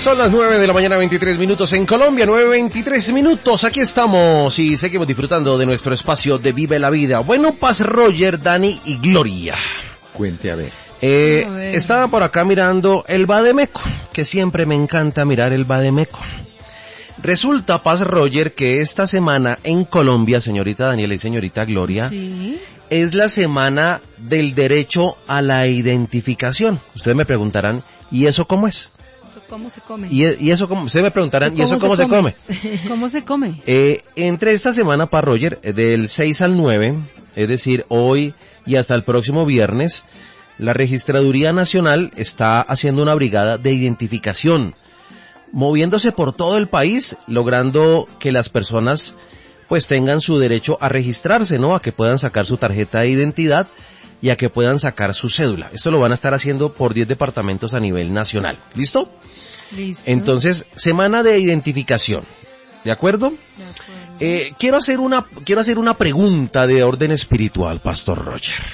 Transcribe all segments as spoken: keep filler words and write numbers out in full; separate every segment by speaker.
Speaker 1: Son las nueve de la mañana, veintitrés minutos en Colombia, nueve veintitrés minutos, aquí estamos y seguimos disfrutando de nuestro espacio de Vive la Vida. Bueno, Paz, Roger, Dani y Gloria.
Speaker 2: Cuente a ver.
Speaker 1: Eh, a ver. Estaba por acá mirando el Bademeco, que siempre me encanta mirar el Bademeco. Resulta, Paz, Roger, que esta semana en Colombia, señorita Daniela y señorita Gloria,
Speaker 3: sí,
Speaker 1: es la semana del derecho a la identificación. Ustedes me preguntarán, ¿y eso cómo es?
Speaker 3: ¿Cómo se come?
Speaker 1: Y, y eso cómo, ustedes me preguntarán, ¿y eso cómo se come?
Speaker 3: Se come? ¿Cómo se come?
Speaker 1: Eh, entre esta semana, para Roger, del seis al nueve, es decir, hoy y hasta el próximo viernes, la Registraduría Nacional está haciendo una brigada de identificación, moviéndose por todo el país, logrando que las personas pues tengan su derecho a registrarse, ¿no? A que puedan sacar su tarjeta de identidad y a que puedan sacar su cédula. Esto lo van a estar haciendo por diez departamentos a nivel nacional. ¿Listo?
Speaker 3: Listo.
Speaker 1: Entonces, semana de identificación. ¿De acuerdo?
Speaker 3: De acuerdo.
Speaker 1: Eh, quiero hacer una, quiero hacer una pregunta de orden espiritual, Pastor Roger.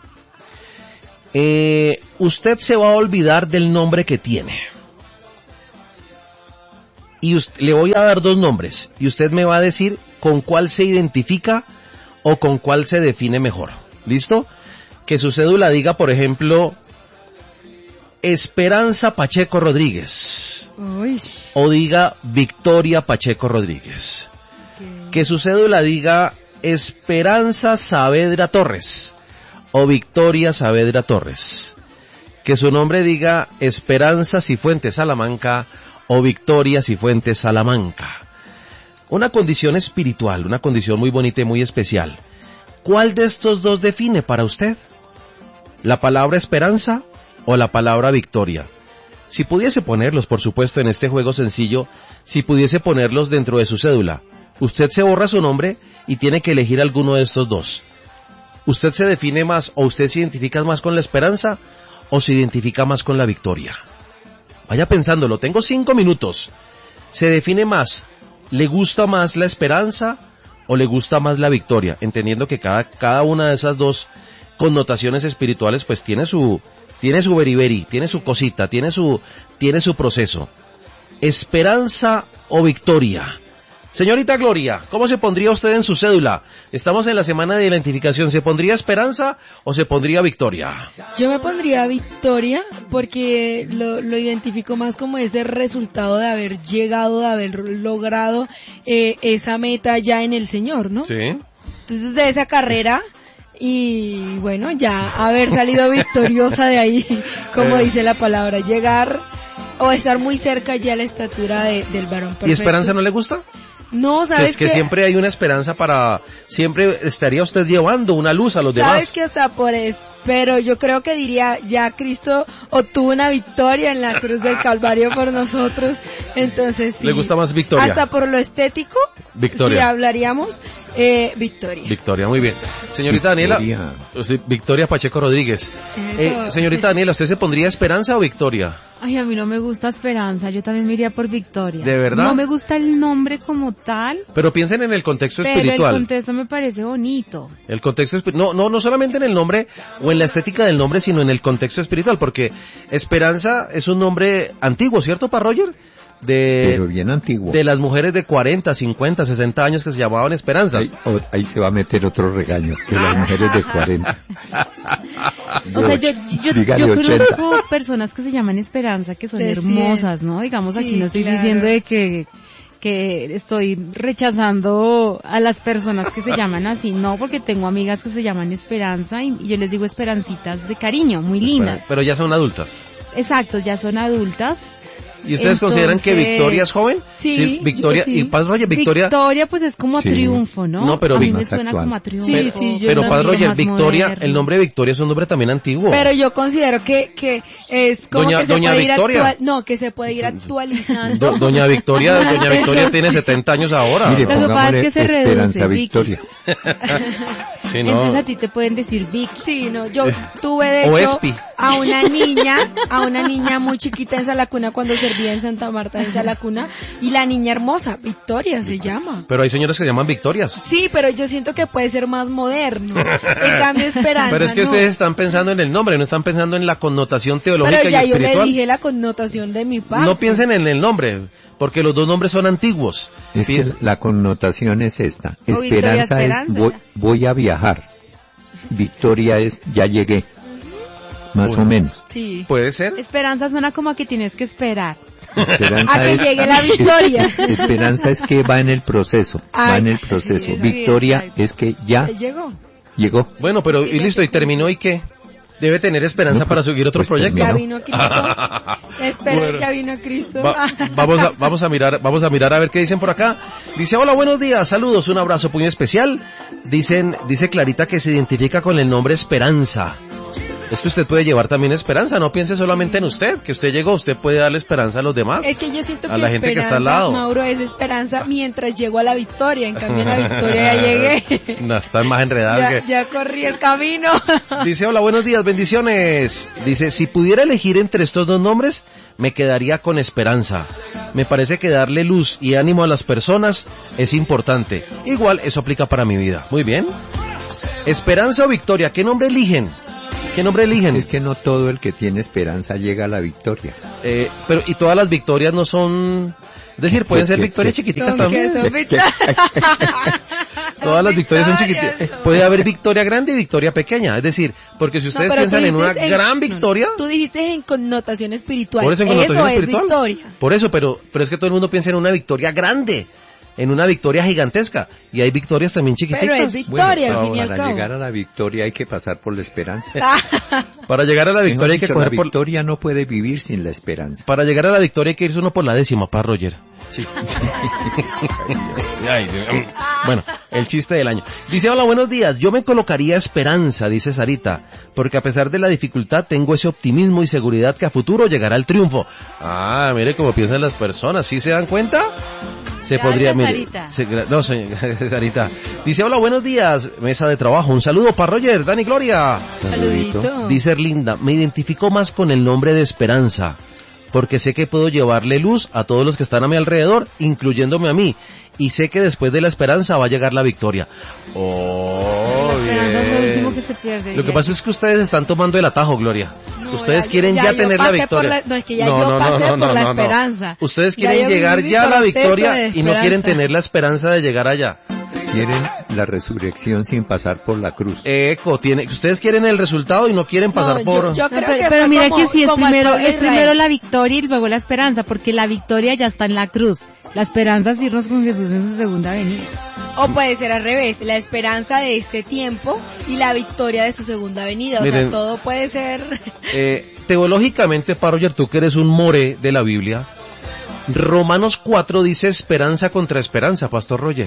Speaker 1: Eh, usted se va a olvidar del nombre que tiene. Y usted, le voy a dar dos nombres. Y usted me va a decir con cuál se identifica o con cuál se define mejor. ¿Listo? Que su cédula diga, por ejemplo, Esperanza Pacheco Rodríguez.
Speaker 3: Uy.
Speaker 1: O diga Victoria Pacheco Rodríguez.
Speaker 3: Okay.
Speaker 1: Que su cédula diga Esperanza Saavedra Torres. O Victoria Saavedra Torres. Que su nombre diga Esperanza Cifuentes Salamanca o Victoria Cifuentes Salamanca. Una condición espiritual, una condición muy bonita y muy especial. ¿Cuál de estos dos define para usted? ¿La palabra esperanza o la palabra victoria? Si pudiese ponerlos, por supuesto, en este juego sencillo, si pudiese ponerlos dentro de su cédula, usted se borra su nombre y tiene que elegir alguno de estos dos. ¿Usted se define más o usted se identifica más con la esperanza o se identifica más con la victoria? Vaya pensándolo, tengo cinco minutos. ¿Se define más? ¿Le gusta más la esperanza o le gusta más la victoria? Entendiendo que cada, cada una de esas dos connotaciones espirituales pues tiene su, tiene su beriberi, tiene su cosita, tiene su, tiene su proceso. ¿Esperanza o victoria? Señorita Gloria, ¿cómo se pondría usted en su cédula? Estamos en la semana de identificación. ¿Se pondría esperanza o se pondría victoria?
Speaker 3: Yo me pondría victoria porque lo, lo identifico más como ese resultado de haber llegado, de haber logrado eh, esa meta ya en el Señor, ¿no?
Speaker 1: Sí.
Speaker 3: Entonces de esa carrera y bueno, ya haber salido victoriosa de ahí, como
Speaker 1: eh.
Speaker 3: dice la palabra, llegar o estar muy cerca ya a la estatura de, del varón perfecto.
Speaker 1: ¿Y esperanza no le gusta?
Speaker 3: No, ¿sabes
Speaker 1: que, que siempre hay una esperanza para... Siempre estaría usted llevando una luz a los
Speaker 3: ¿Sabes
Speaker 1: demás.
Speaker 3: ¿Sabes que hasta por eso? Pero yo creo que diría, ya Cristo obtuvo una victoria en la cruz del Calvario por nosotros, entonces sí.
Speaker 1: ¿Le gusta más victoria?
Speaker 3: Hasta por lo estético,
Speaker 1: victoria.
Speaker 3: si hablaríamos, eh, victoria.
Speaker 1: Victoria, muy bien. Señorita
Speaker 2: Victoria.
Speaker 1: Daniela, usted, Victoria Pacheco Rodríguez. Eh, señorita Daniela, ¿usted se pondría esperanza o victoria?
Speaker 4: Ay, a mí no me gusta esperanza, yo también me iría por victoria.
Speaker 1: ¿De verdad?
Speaker 4: No me gusta el nombre como tal.
Speaker 1: Pero piensen en el contexto
Speaker 4: pero
Speaker 1: espiritual.
Speaker 4: el contexto me parece bonito.
Speaker 1: El contexto espiritual, no, no, no solamente en el nombre o en la estética del nombre, sino en el contexto espiritual, porque esperanza es un nombre antiguo, ¿cierto, pa Roger? De,
Speaker 2: pero bien antiguo.
Speaker 1: De las mujeres de cuarenta, cincuenta, sesenta años que se llamaban esperanzas.
Speaker 2: Ahí, oh, ahí se va a meter otro regaño, que las mujeres de cuarenta.
Speaker 4: O sea, yo, yo, yo conozco personas que se llaman Esperanza, que son
Speaker 3: de
Speaker 4: hermosas, ¿no? Digamos, aquí
Speaker 3: sí,
Speaker 4: no estoy
Speaker 3: claro.
Speaker 4: diciendo de que, que estoy rechazando a las personas que se llaman así, no, porque tengo amigas que se llaman Esperanza y, y yo les digo esperancitas de cariño, muy lindas.
Speaker 1: Pero, pero ya son adultas.
Speaker 4: Exacto, ya son adultas.
Speaker 1: ¿Y ustedes
Speaker 4: Entonces,
Speaker 1: consideran que Victoria es joven?
Speaker 3: Sí,
Speaker 1: sí Victoria
Speaker 3: sí.
Speaker 1: y Paz Roger, Victoria.
Speaker 4: Victoria pues es como a
Speaker 2: sí.
Speaker 4: triunfo, ¿no?
Speaker 1: No, pero
Speaker 4: a mí
Speaker 1: Vic-
Speaker 4: me suena
Speaker 2: actual.
Speaker 4: como a triunfo.
Speaker 3: Sí, sí, yo
Speaker 1: pero
Speaker 3: también.
Speaker 1: Paz Roger,
Speaker 4: Más
Speaker 1: Victoria,
Speaker 4: moderno.
Speaker 1: el nombre de Victoria es un nombre también antiguo.
Speaker 3: Pero yo considero que, que es como
Speaker 1: Doña-
Speaker 3: que se
Speaker 1: Doña
Speaker 3: puede ir
Speaker 1: Victoria.
Speaker 3: actual, no, que se puede ir actualizando.
Speaker 1: Do- doña Victoria, Doña Victoria tiene setenta años ahora.
Speaker 2: Mire,
Speaker 4: Lo que pasa es que se
Speaker 2: Esperanza
Speaker 4: reduce,
Speaker 2: Victoria.
Speaker 1: Sí, no.
Speaker 4: Entonces a ti te pueden decir Vic.
Speaker 3: Sí, no, yo tuve de
Speaker 1: O
Speaker 3: hecho
Speaker 1: Espi.
Speaker 3: a una niña, a una niña muy chiquita en Salacuna cuando se perdida en Santa Marta, esa la cuna, y la niña hermosa, Victoria se llama.
Speaker 1: Pero hay señoras que se llaman Victorias.
Speaker 3: Sí, pero yo siento que puede ser más moderno. En cambio, Esperanza
Speaker 1: Pero es que
Speaker 3: no.
Speaker 1: ustedes están pensando en el nombre, no están pensando en la connotación teológica
Speaker 3: Pero ya
Speaker 1: y
Speaker 3: yo le
Speaker 1: espiritual.
Speaker 3: dije la connotación de mi parte.
Speaker 1: No piensen en el nombre, porque los dos nombres son antiguos.
Speaker 2: Es
Speaker 1: Sí,
Speaker 2: que la connotación es esta.
Speaker 4: O Victoria
Speaker 2: Esperanza
Speaker 4: Esperanza.
Speaker 2: es voy, voy a viajar. Victoria es ya llegué. Más
Speaker 1: Bueno.
Speaker 2: o menos.
Speaker 3: Sí.
Speaker 1: Puede ser.
Speaker 4: Esperanza suena como a que tienes que esperar.
Speaker 2: Esperanza
Speaker 3: A que
Speaker 2: es,
Speaker 3: llegue la victoria.
Speaker 2: es- esperanza es que va en el proceso. va
Speaker 3: Ay,
Speaker 2: en el
Speaker 3: sí,
Speaker 2: proceso.
Speaker 3: eso
Speaker 2: Victoria
Speaker 4: exacto.
Speaker 2: es que ya
Speaker 3: ¿Ya llegó?
Speaker 2: llegó.
Speaker 1: Bueno, pero y listo, y terminó, ¿y qué? Debe tener esperanza
Speaker 2: No,
Speaker 1: para
Speaker 2: pues-
Speaker 1: seguir otro
Speaker 2: pues
Speaker 1: proyecto.
Speaker 3: Ya
Speaker 2: terminó.
Speaker 3: vino Cristo. Espera,
Speaker 1: Bueno.
Speaker 3: ya vino Cristo.
Speaker 1: Va- vamos a, vamos a mirar, vamos a mirar a ver qué dicen por acá. Dice, hola, buenos días, saludos, un abrazo muy especial. Dicen, dice Clarita que se identifica con el nombre Esperanza. Es que usted puede llevar también esperanza, no piense solamente en usted, que usted llegó, usted puede darle esperanza a los demás.
Speaker 3: Es que yo siento
Speaker 1: A
Speaker 3: que
Speaker 1: la gente que
Speaker 3: esperanza,
Speaker 1: está al lado.
Speaker 3: Mauro, es esperanza mientras llego a la victoria. En cambio, en la victoria ya llegué.
Speaker 1: No, están más enredadas
Speaker 3: ya,
Speaker 1: que...
Speaker 3: ya corrí el camino.
Speaker 1: Dice, hola, buenos días, bendiciones. Dice, si pudiera elegir entre estos dos nombres, me quedaría con esperanza. Me parece que darle luz y ánimo a las personas es importante. Igual, eso aplica para mi vida. Muy bien. Esperanza o victoria, ¿qué nombre eligen? ¿Qué nombre eligen?
Speaker 2: Es que no todo el que tiene esperanza llega a la victoria.
Speaker 1: Eh, pero, y todas las victorias no son... Es decir, pueden ser
Speaker 2: ¿Qué-
Speaker 1: victorias
Speaker 2: qué-
Speaker 1: chiquiticas
Speaker 3: Son
Speaker 1: también.
Speaker 3: que son victorias.
Speaker 1: Todas las victorias son
Speaker 3: victorias,
Speaker 1: chiquitas.
Speaker 3: son-
Speaker 1: Puede haber victoria grande y victoria pequeña. Es decir, porque si ustedes
Speaker 3: No, pero tú
Speaker 1: piensan en una
Speaker 3: dices en-
Speaker 1: gran
Speaker 3: no,
Speaker 1: victoria...
Speaker 3: Tú dijiste en connotación espiritual.
Speaker 1: Por eso en connotación
Speaker 3: es
Speaker 1: espiritual.
Speaker 3: victoria.
Speaker 1: Por eso, pero, pero es que todo el mundo piensa en una victoria grande, en una victoria gigantesca. Y hay victorias también chiquititas.
Speaker 3: Pero es victoria,
Speaker 2: Bueno,
Speaker 3: al fin y al
Speaker 2: para
Speaker 3: cabo.
Speaker 2: llegar a la victoria hay que pasar por la esperanza.
Speaker 1: Para llegar a la victoria hay que
Speaker 2: Mejor dicho,
Speaker 1: coger
Speaker 2: la
Speaker 1: por...
Speaker 2: victoria no puede vivir sin la esperanza.
Speaker 1: Para llegar a la victoria hay que irse uno por la décima, para Roger. Sí. Ay, Dios. Bueno, el chiste del año. Dice, hola, buenos días. Yo me colocaría esperanza, dice Sarita, porque a pesar de la dificultad tengo ese optimismo y seguridad que a futuro llegará el triunfo. Ah, mire cómo piensan las personas, ¿sí se dan cuenta? Se
Speaker 4: Gracias,
Speaker 1: podría, mire,
Speaker 4: Sarita.
Speaker 1: se- gra- no, señor, Sarita. Dice, hola, buenos días, mesa de trabajo. Un saludo para Roger, Dani Gloria.
Speaker 3: Saludito.
Speaker 1: Dice Erlinda, me identifico más con el nombre de Esperanza, porque sé que puedo llevarle luz a todos los que están a mi alrededor, incluyéndome a mí, y sé que después de la esperanza va a llegar la victoria. Oh,
Speaker 4: La esperanza es lo
Speaker 1: bien.
Speaker 4: último que se pierde.
Speaker 1: Lo que pasa es que ustedes están tomando el atajo, Gloria.
Speaker 3: No,
Speaker 1: ustedes
Speaker 3: ya-
Speaker 1: quieren ya,
Speaker 3: ya yo
Speaker 1: tener la
Speaker 3: pasé por
Speaker 1: victoria.
Speaker 3: la- no, es que ya yo pasé por la esperanza.
Speaker 1: Ustedes
Speaker 3: Ya
Speaker 1: quieren
Speaker 3: yo
Speaker 1: llegar
Speaker 3: viví
Speaker 1: ya a
Speaker 3: mi
Speaker 1: la
Speaker 3: proceso
Speaker 1: victoria
Speaker 3: de
Speaker 1: y no quieren
Speaker 3: esperanza.
Speaker 1: tener la esperanza de llegar allá.
Speaker 2: Quieren la resurrección sin pasar por la cruz.
Speaker 1: Eco, tiene, ustedes quieren el resultado y no quieren pasar
Speaker 3: No,
Speaker 1: por...
Speaker 3: yo- yo
Speaker 4: No,
Speaker 3: creo
Speaker 4: pero,
Speaker 3: que
Speaker 4: pero
Speaker 3: fue
Speaker 4: mira
Speaker 3: como-
Speaker 4: que sí es
Speaker 3: como al
Speaker 4: primero,
Speaker 3: pueblo de
Speaker 4: es primero
Speaker 3: Israel.
Speaker 4: la victoria y luego la esperanza, porque la victoria ya está en la cruz. La esperanza es irnos con Jesús en su segunda venida.
Speaker 3: O puede ser al revés, la esperanza de este tiempo y la victoria de su segunda venida. O
Speaker 1: Miren,
Speaker 3: sea, todo puede ser...
Speaker 1: Eh, teológicamente, Paroyer, tú que eres un more de la Biblia, Romanos cuatro dice esperanza contra esperanza, Pastor Roger.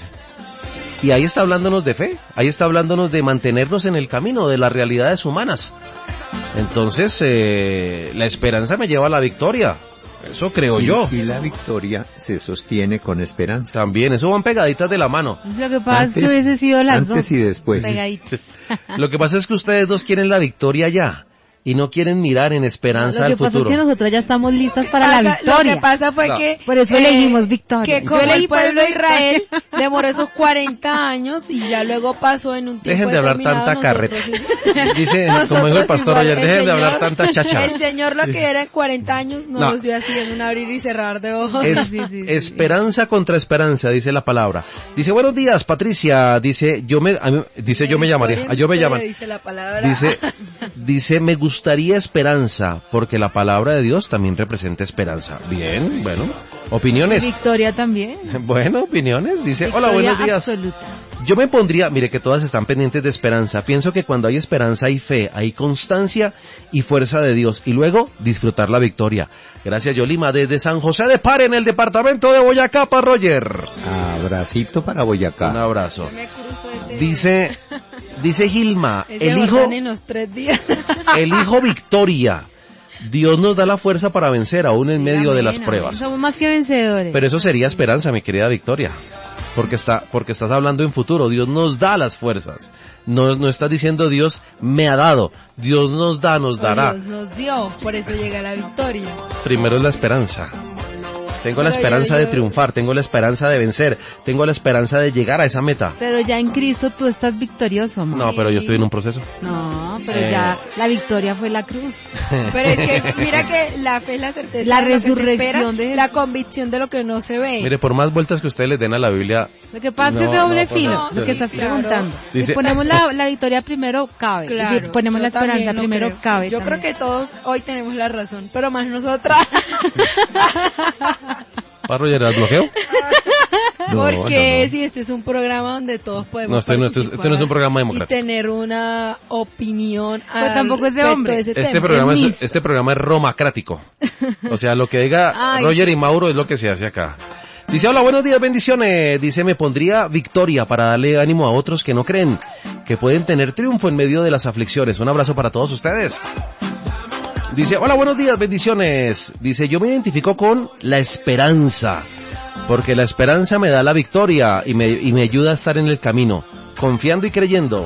Speaker 1: Y ahí está hablándonos de fe, ahí está hablándonos de mantenernos en el camino, de las realidades humanas. Entonces, eh, la esperanza me lleva a la victoria. Eso creo
Speaker 2: Y-
Speaker 1: yo.
Speaker 2: Y la victoria se sostiene con esperanza.
Speaker 1: También, eso van pegaditas de la mano.
Speaker 4: Lo que pasa es que
Speaker 2: Antes-
Speaker 4: hubiese sido las
Speaker 2: antes
Speaker 4: dos.
Speaker 2: y después.
Speaker 4: Pegaditas.
Speaker 1: Lo que pasa es que ustedes dos quieren la victoria ya y no quieren mirar en esperanza
Speaker 4: Lo
Speaker 1: al
Speaker 4: que pasa
Speaker 1: futuro.
Speaker 4: es que nosotros ya estamos listas para la
Speaker 3: Pasa-
Speaker 4: victoria.
Speaker 3: Lo que pasa fue
Speaker 1: No.
Speaker 3: que...
Speaker 4: Por eso
Speaker 3: eh,
Speaker 4: elegimos victoria.
Speaker 3: Que
Speaker 4: Yo
Speaker 3: como el
Speaker 4: elegí por
Speaker 3: pueblo
Speaker 4: eso
Speaker 3: de Israel
Speaker 4: victoria.
Speaker 3: demoró esos cuarenta años y ya luego pasó en un tiempo
Speaker 1: Dejen de hablar
Speaker 3: determinado,
Speaker 1: tanta carreta.
Speaker 3: nosotros-
Speaker 1: Dice,
Speaker 3: nosotros
Speaker 1: como dijo el pastor
Speaker 3: igual,
Speaker 1: ayer,
Speaker 3: el
Speaker 1: dejen de
Speaker 3: Señor-
Speaker 1: hablar tanta cháchara.
Speaker 3: El Señor lo que era en cuarenta años no,
Speaker 1: No.
Speaker 3: los dio así en un abrir y cerrar de ojos.
Speaker 1: Es-
Speaker 4: Sí, sí, sí.
Speaker 1: esperanza contra esperanza, dice la palabra. Dice, buenos días, Patricia. Dice, yo me, a mí- dice, yo me llamaría, a yo me llaman.
Speaker 3: Dice la palabra.
Speaker 1: Dice, dice, me gustaría esperanza, porque la palabra de Dios también representa esperanza. Bien, bueno, opiniones.
Speaker 4: Victoria también.
Speaker 1: Bueno, opiniones. Dice, hola,
Speaker 4: Victoria
Speaker 1: buenos días.
Speaker 4: absolutas.
Speaker 1: Yo me pondría, mire que todas están pendientes de esperanza. Pienso que cuando hay esperanza hay fe, hay constancia y fuerza de Dios. Y luego disfrutar la victoria. Gracias, Yolima, desde San José de Pare, en el departamento de Boyacá, para Roger.
Speaker 2: Abracito para Boyacá.
Speaker 1: Un abrazo.
Speaker 3: Me cruzo ese-
Speaker 1: Dice, dice Gilma,
Speaker 3: ese
Speaker 1: el hijo,
Speaker 3: Jordán en los tres días.
Speaker 1: el hijo Victoria. Dios nos da la fuerza para vencer aún en medio de las
Speaker 4: Amén,
Speaker 1: pruebas.
Speaker 4: amén. Somos más que vencedores.
Speaker 1: Pero eso sería esperanza, mi querida Victoria. Porque está, porque estás hablando en futuro. Dios nos da las fuerzas. No, no estás diciendo Dios me ha dado. Dios nos da, nos dará.
Speaker 3: Dios nos dio, por eso llega la victoria.
Speaker 1: Primero es la esperanza. Tengo la
Speaker 3: Pero
Speaker 1: esperanza
Speaker 3: yo-
Speaker 1: de
Speaker 3: yo-
Speaker 1: triunfar, tengo la esperanza de vencer, tengo la esperanza de llegar a esa meta.
Speaker 4: Pero ya en Cristo tú estás victorioso, amor.
Speaker 1: No, pero yo estoy en un proceso.
Speaker 4: No, pero
Speaker 1: Eh.
Speaker 4: ya la victoria fue la cruz.
Speaker 3: Pero es que mira que la fe es la certeza
Speaker 4: La
Speaker 3: de lo que se
Speaker 4: resurrección
Speaker 3: espera,
Speaker 4: de Jesús.
Speaker 3: la convicción de lo que no se ve.
Speaker 1: Mire, por más vueltas que ustedes le den a la Biblia,
Speaker 4: Lo que pasa es que
Speaker 1: No,
Speaker 4: es de doble
Speaker 1: no, pues
Speaker 4: filo,
Speaker 3: no,
Speaker 4: lo que
Speaker 3: sí,
Speaker 4: estás
Speaker 3: claro.
Speaker 4: preguntando.
Speaker 1: Dice-
Speaker 4: Si ponemos la, la victoria primero, cabe.
Speaker 3: Claro,
Speaker 4: si ponemos
Speaker 3: yo
Speaker 4: la esperanza
Speaker 3: también lo
Speaker 4: primero,
Speaker 3: creo.
Speaker 4: cabe.
Speaker 3: Yo
Speaker 4: también.
Speaker 3: creo que todos hoy tenemos la razón, pero más nosotras.
Speaker 1: ¿va a Roger al bloqueo? No,
Speaker 3: Porque
Speaker 1: no, no.
Speaker 3: si este es un programa donde todos podemos
Speaker 1: No, este no, este, este no es un programa
Speaker 3: y
Speaker 1: democrático.
Speaker 3: tener una opinión
Speaker 4: Pero
Speaker 3: al
Speaker 4: tampoco es de
Speaker 3: respecto
Speaker 4: hombre.
Speaker 3: ese
Speaker 1: Este
Speaker 3: tema.
Speaker 1: programa, es,
Speaker 4: mixto.
Speaker 1: este programa es romacrático. O sea, lo que diga
Speaker 4: Ay.
Speaker 1: Roger y Mauro es lo que se hace acá. Dice, hola, buenos días, bendiciones. Dice, me pondría victoria para darle ánimo a otros que no creen, que pueden tener triunfo en medio de las aflicciones. Un abrazo para todos ustedes. Dice, hola, buenos días, bendiciones. Dice, yo me identifico con la esperanza, porque la esperanza me da la victoria y me, y me ayuda a estar en el camino, confiando y creyendo.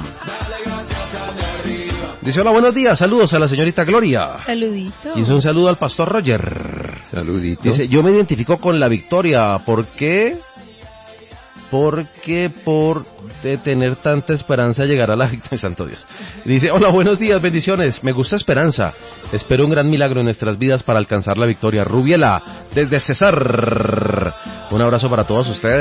Speaker 1: Dice, hola, buenos días, saludos a la señorita Gloria.
Speaker 3: Saludito.
Speaker 1: Hizo un saludo al pastor Roger.
Speaker 2: Saludito.
Speaker 1: Dice, yo me identifico con la victoria. ¿Por qué? Porque por de tener tanta esperanza llegar a la victoria. Santo Dios. Dice, hola, buenos días, bendiciones. Me gusta esperanza. Espero un gran milagro en nuestras vidas para alcanzar la victoria. Rubiela, desde Cesar. Un abrazo para todos ustedes.